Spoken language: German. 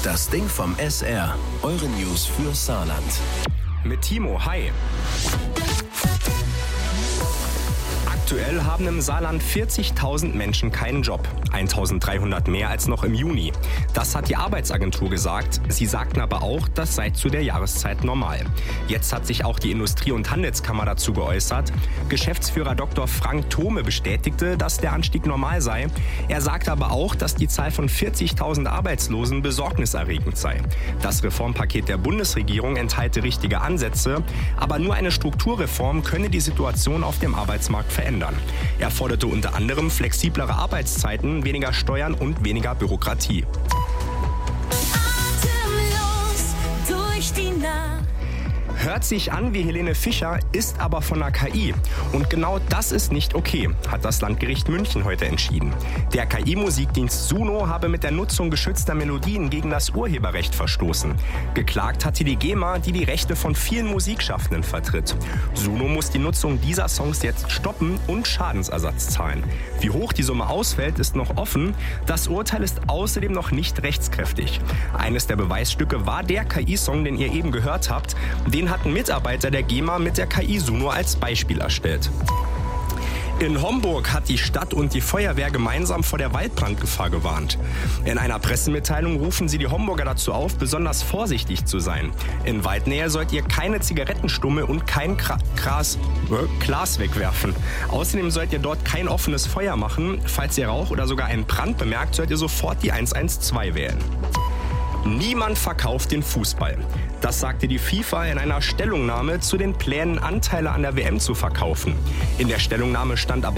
Das Ding vom SR. Eure News für Saarland. Mit Timo, hi. Aktuell haben im Saarland 40.000 Menschen keinen Job. 1.300 mehr als noch im Juni. Das hat die Arbeitsagentur gesagt. Sie sagten aber auch, das sei zu der Jahreszeit normal. Jetzt hat sich auch die Industrie- und Handelskammer dazu geäußert. Geschäftsführer Dr. Frank Thome bestätigte, dass der Anstieg normal sei. Er sagte aber auch, dass die Zahl von 40.000 Arbeitslosen besorgniserregend sei. Das Reformpaket der Bundesregierung enthalte richtige Ansätze, aber nur eine Strukturreform könne die Situation auf dem Arbeitsmarkt verändern. Er forderte unter anderem flexiblere Arbeitszeiten, weniger Steuern und weniger Bürokratie. Atemlos durch die Nacht. Hört sich an wie Helene Fischer, ist aber von der KI. Und genau das ist nicht okay, hat das Landgericht München heute entschieden. Der KI-Musikdienst Suno habe mit der Nutzung geschützter Melodien gegen das Urheberrecht verstoßen. Geklagt hatte die GEMA, die die Rechte von vielen Musikschaffenden vertritt. Suno muss die Nutzung dieser Songs jetzt stoppen und Schadensersatz zahlen. Wie hoch die Summe ausfällt, ist noch offen. Das Urteil ist außerdem noch nicht rechtskräftig. Eines der Beweisstücke war der KI-Song, den ihr eben gehört habt. Den hat ein Mitarbeiter der GEMA mit der KI Suno als Beispiel erstellt. In Homburg hat die Stadt und die Feuerwehr gemeinsam vor der Waldbrandgefahr gewarnt. In einer Pressemitteilung rufen sie die Homburger dazu auf, besonders vorsichtig zu sein. In Waldnähe sollt ihr keine Zigarettenstumme und kein Glas wegwerfen. Außerdem sollt ihr dort kein offenes Feuer machen. Falls ihr Rauch oder sogar einen Brand bemerkt, sollt ihr sofort die 112 wählen. Niemand verkauft den Fußball. Das sagte die FIFA in einer Stellungnahme zu den Plänen, Anteile an der WM zu verkaufen. In der Stellungnahme stand aber